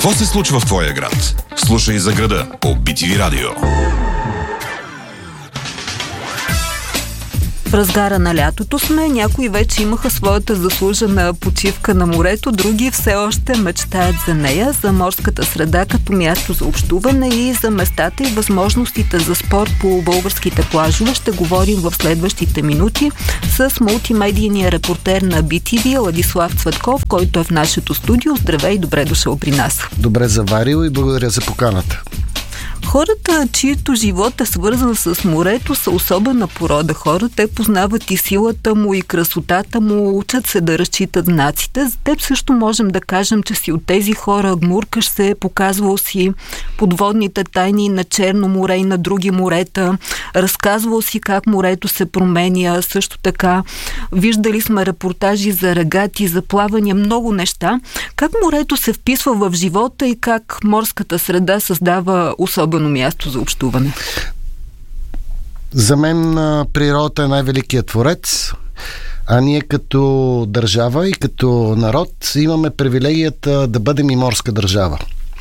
Какво се случва в твоя град? Слушай за града по BTV Радио. В разгара на лятото сме, някои вече имаха своята заслужена почивка на морето, други все още мечтаят за нея, за морската среда като място за общуване и за местата и възможностите за спорт по българските плажове. Ще говорим в следващите минути с мултимедийния репортер на BTV Ладислав Цветков, който е в нашето студио. Здравей и добре дошъл при нас. Добре заварил и благодаря за поканата. Хората, чието живот е свързан с морето, са особена порода хора. Те познават и силата му, и красотата му, учат се да разчитат знаците. За теб също можем да кажем, че си от тези хора, гмуркаш се, показвал си подводните тайни на Черно море и на други морета, разказвал си как морето се променя, също така виждали сме репортажи за регати, за плавания, много неща. Как морето се вписва в живота и как морската среда създава особено място за общуване? За мен природата е най-великият творец, а ние като държава и като народ имаме привилегията да бъдем и морска държава.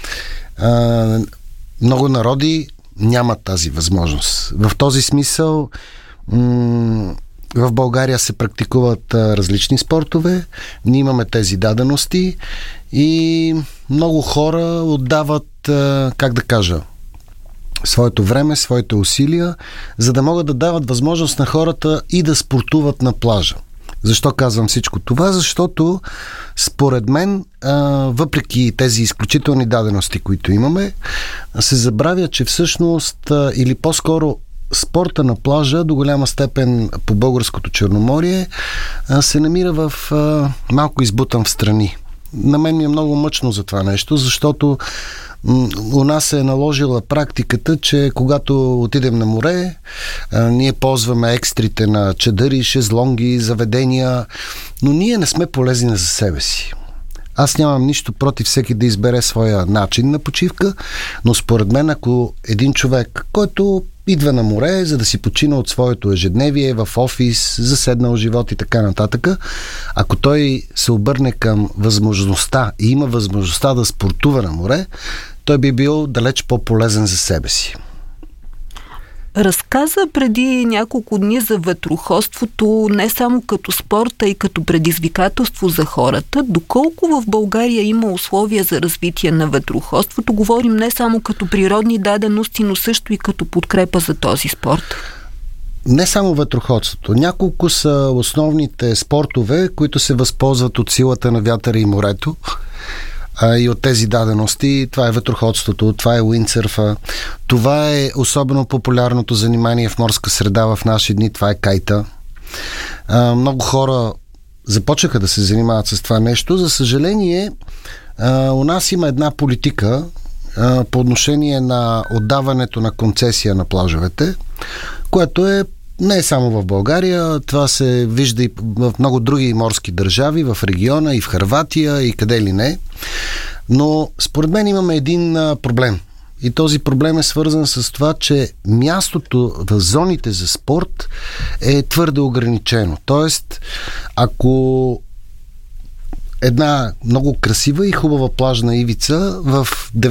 Много народи нямат тази възможност. В този смисъл в България се практикуват различни спортове, ние имаме тези дадености и много хора отдават, как да кажа, своето време, своите усилия, за да могат да дават възможност на хората и да спортуват на плажа. Защо казвам всичко това? Защото според мен, въпреки тези изключителни дадености, които имаме, се забравя, че всъщност, или по-скоро спорта на плажа до голяма степен по българското Черноморие се намира в малко избутан в страни. На мен ми е много мъчно за това нещо, защото у нас се е наложила практиката, че когато отидем на море, ние ползваме екстрите на чадъри, шезлонги, заведения, но ние не сме полезни за себе си. Аз нямам нищо против всеки да избере своя начин на почивка, но според мен, ако един човек, който идва на море, за да си почина от своето ежедневие в офис, заседнал живот и така нататък, ако той се обърне към възможността и има възможността да спортува на море, той би бил далеч по-полезен за себе си. Разказа преди няколко дни за ветроходството не само като спорта и като предизвикателство за хората. Доколко в България има условия за развитие на ветроходството? Говорим не само като природни дадености, но също и като подкрепа за този спорт. Не само ветроходството. Няколко са основните спортове, които се възползват от силата на вятъра и морето. И от тези дадености. Това е ветроходството, това е уиндсърфа, това е особено популярното занимание в морска среда в наши дни, това е кайта. Много хора започнаха да се занимават с това нещо. За съжаление, у нас има една политика по отношение на отдаването на концесия на плажовете, което е не е само в България, това се вижда и в много други морски държави, в региона, и в Хърватия, и къде ли не. Но според мен имаме един проблем. И този проблем е свързан с това, че мястото в зоните за спорт е твърде ограничено. Тоест, ако една много красива и хубава плажна ивица в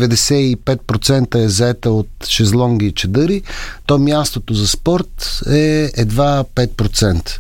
95% е заета от шезлонги и чадъри, то мястото за спорт е едва 5%.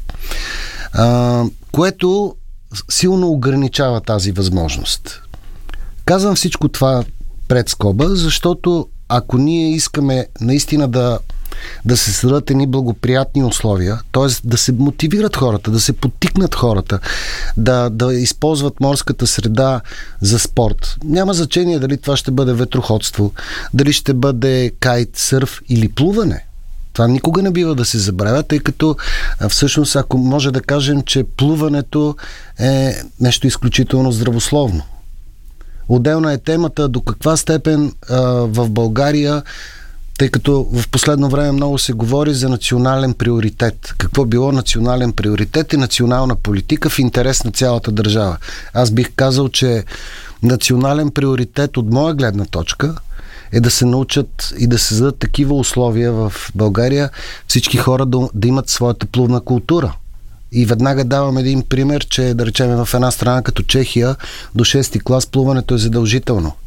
Което силно ограничава тази възможност. Казвам всичко това пред скоба, защото ако ние искаме наистина да се създадат едни благоприятни условия, т.е. да се мотивират хората, да се подтикнат хората, да използват морската среда за спорт. Няма значение дали това ще бъде ветроходство, дали ще бъде кайт, сърф или плуване. Това никога не бива да се забравя, тъй като всъщност, ако може да кажем, че плуването е нещо изключително здравословно. Отделна е темата до каква степен в България, тъй като в последно време много се говори за национален приоритет. Какво било национален приоритет и национална политика в интерес на цялата държава. Аз бих казал, че национален приоритет от моя гледна точка е да се научат и да се създадат такива условия в България всички хора да имат своята плувна култура. И веднага давам един пример, че да речем в една страна като Чехия до 6-ти клас плуването е задължително.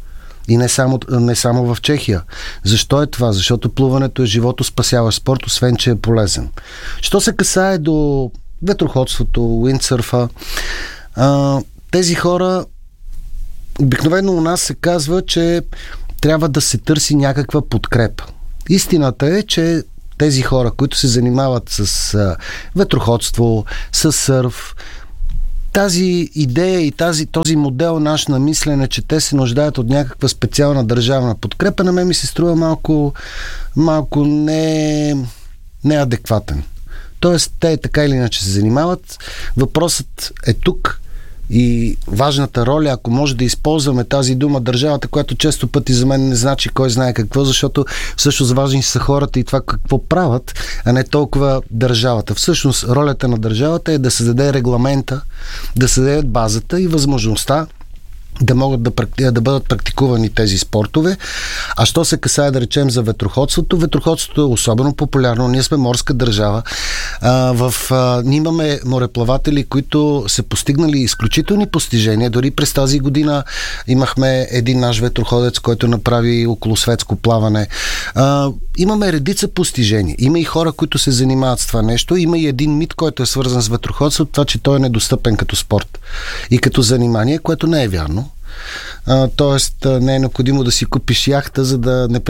И не само в Чехия. Защо е това? Защото плуването е животоспасяващ спорт, освен че е полезен. Що се касае до ветроходството, уиндсърфа, тези хора, обикновено у нас се казва, че трябва да се търси някаква подкрепа. Истината е, че тези хора, които се занимават с ветроходство, с сърф, тази идея и този модел наш на мислене, че те се нуждаят от някаква специална държавна подкрепа, на мен ми се струва малко неадекватен. Тоест, те така или иначе се занимават. Въпросът е тук и важната роля, ако може да използваме тази дума държавата, която често пъти за мен не значи кой знае какво, защото всъщност важни са хората и това какво правят, а не толкова държавата. Всъщност ролята на държавата е да се даде регламента, да се даде базата и възможността да могат да бъдат практикувани тези спортове. А що се касае, да речем, за ветроходството, ветроходството е особено популярно. Ние сме морска държава. Ние имаме мореплаватели, които са постигнали изключителни постижения. Дори през тази година имахме един наш ветроходец, който направи околосветско плаване. Имаме редица постижения. Има и хора, които се занимават с това нещо. Има и един мит, който е свързан с ветроходството, това, че той е недостъпен като спорт и като занимание, което не е вярно. Тоест не е необходимо да си купиш яхта, за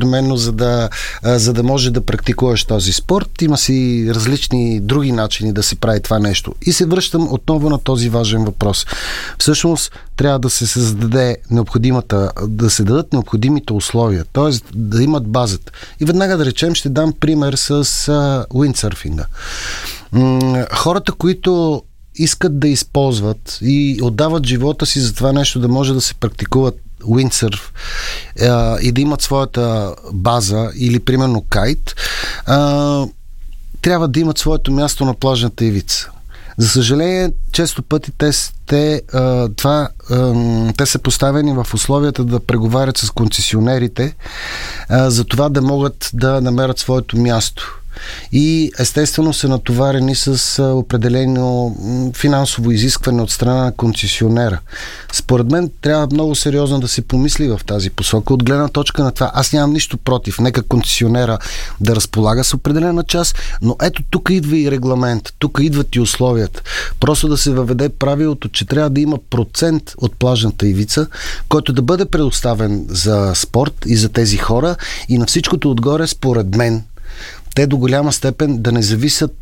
да може да практикуваш този спорт. Има си различни други начини да се прави това нещо. И се връщам отново на този важен въпрос. Всъщност трябва да се създаде да се дадат необходимите условия, т.е. да имат базата. И веднага да речем, ще дам пример с уиндсърфинга. Хората, които искат да използват и отдават живота си за това нещо, да може да се практикуват уиндсърф и да имат своята база или примерно кайт, трябва да имат своето място на плажната ивица. За съжаление, често пъти те са поставени в условията да преговарят с концесионерите за това да могат да намерят своето място. И естествено са натоварени с определено финансово изискване от страна на концесионера. Според мен трябва много сериозно да се помисли в тази посока. От гледна точка на това, аз нямам нищо против. Нека концесионера да разполага с определена част, но ето тук идва и регламент, тук идват и условията. Просто да се въведе правилото, че трябва да има процент от плажната ивица, който да бъде предоставен за спорт и за тези хора, и на всичкото отгоре, според мен, те до голяма степен да не зависят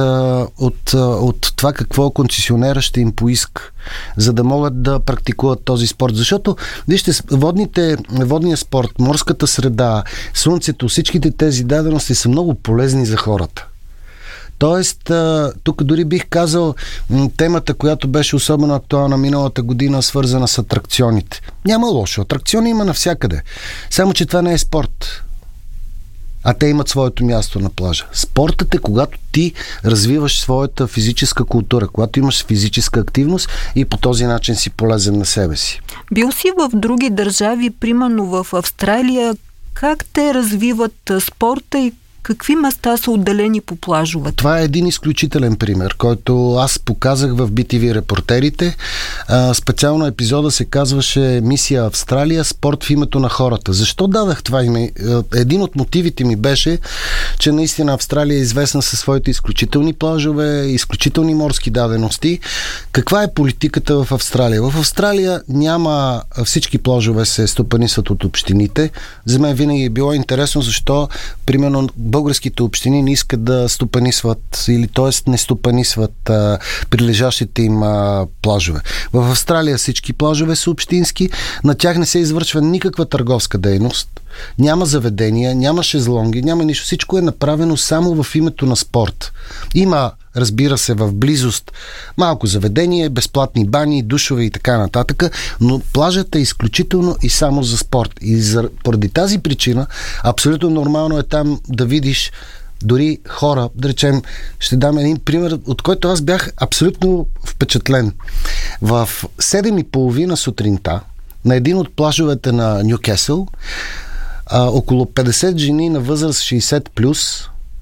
от това какво концесионера ще им поиска, за да могат да практикуват този спорт. Защото, вижте, водния спорт, морската среда, слънцето, всичките тези дадености са много полезни за хората. Тоест, тук дори бих казал темата, която беше особено актуална миналата година, свързана с атракционите. Няма лошо. Атракциони има навсякъде. Само че това не е спорт. А те имат своето място на плажа. Спортът е когато ти развиваш своята физическа култура, когато имаш физическа активност и по този начин си полезен на себе си. Бил си в други държави, примерно в Австралия. Как те развиват спорта и какви места са отделени по плажовете? Това е един изключителен пример, който аз показах в BTV репортерите. Специално епизода се казваше Мисия Австралия, спорт в името на хората. Защо дадах това име? Един от мотивите ми беше, че наистина Австралия е известна със своите изключителни плажове, изключителни морски дадености. Каква е политиката в Австралия? В Австралия няма всички плажове се стопанисват от общините. За мен винаги е било интересно защо, примерно, българските общини не искат да стопанисват или т.е. не стопанисват прилежащите им плажове. В Австралия всички плажове са общински, на тях не се извършва никаква търговска дейност, няма заведения, няма шезлонги, няма нищо. Всичко е направено само в името на спорт. Има, разбира се, в близост малко заведение, безплатни бани, душове и така нататък, но плажът е изключително и само за спорт. И поради тази причина абсолютно нормално е там да видиш дори хора, да речем, ще дам един пример, от който аз бях абсолютно впечатлен. В 7:30 сутринта на един от плажовете на Нюкасъл около 50 жени на възраст 60+,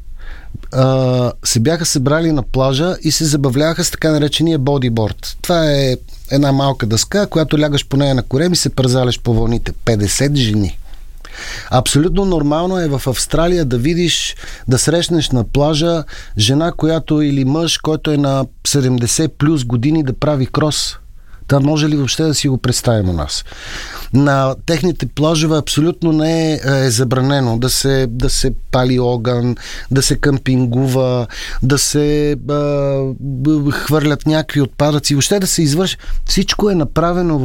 се бяха събрали на плажа и се забавляваха с така наречения бодиборд. Това е една малка дъска, която лягаш по нея на корем и се пързаляш по вълните. 50 жени. Абсолютно нормално е в Австралия да видиш, да срещнеш на плажа жена, която или мъж, който е на 70 плюс години да прави крос. Това може ли въобще да си го представим у нас? На техните плажове абсолютно не е забранено да се пали огън, да се къмпингува, да се хвърлят някакви отпадъци, въобще да се извърши. Всичко е направено